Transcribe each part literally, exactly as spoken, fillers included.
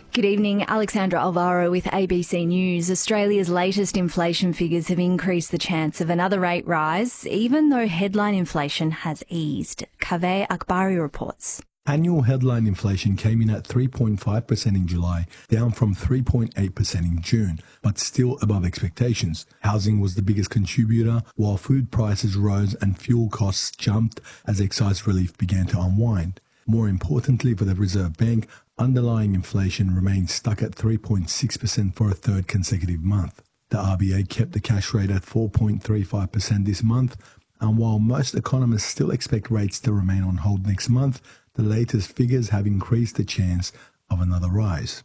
Good evening, Alexandra Alvaro with A B C News. Australia's latest inflation figures have increased the chance of another rate rise, even though headline inflation has eased. Kaveh Akbari reports. Annual headline inflation came in at three point five percent in July, down from three point eight percent in June, but still above expectations. Housing was the biggest contributor, while food prices rose and fuel costs jumped as excise relief began to unwind. More importantly for the Reserve Bank, underlying inflation remained stuck at three point six percent for a third consecutive month. The R B A kept the cash rate at four point three five percent this month, and while most economists still expect rates to remain on hold next month, the latest figures have increased the chance of another rise.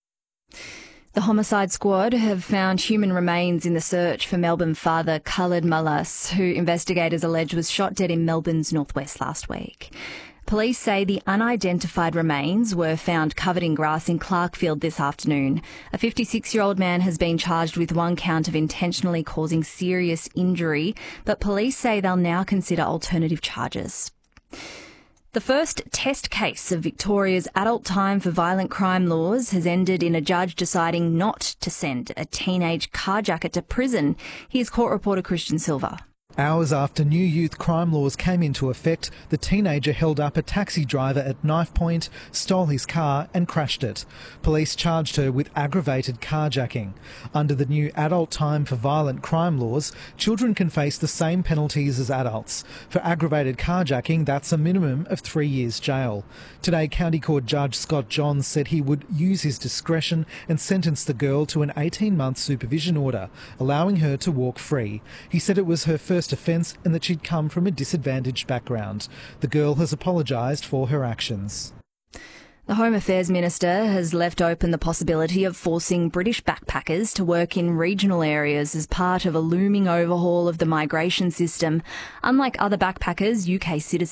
The Homicide Squad have found human remains in the search for Melbourne father Khalid Malas, who investigators allege was shot dead in Melbourne's northwest last week. Police say the unidentified remains were found covered in grass in Clarkfield this afternoon. A fifty-six-year-old man has been charged with one count of intentionally causing serious injury, but police say they'll now consider alternative charges. The first test case of Victoria's adult time for violent crime laws has ended in a judge deciding not to send a teenage carjacker to prison. Here's court reporter Christian Silva. Hours after new youth crime laws came into effect, the teenager held up a taxi driver at knife point, stole his car and crashed it. Police charged her with aggravated carjacking. Under the new adult time for violent crime laws, children can face the same penalties as adults. For aggravated carjacking, that's a minimum of three years jail. Today, County Court Judge Scott Johns said he would use his discretion and sentence the girl to an eighteen-month supervision order, allowing her to walk free. He said it was her first offence and that she'd come from a disadvantaged background. The girl has apologised for her actions. The Home Affairs Minister has left open the possibility of forcing British backpackers to work in regional areas as part of a looming overhaul of the migration system. Unlike other backpackers, U K citizens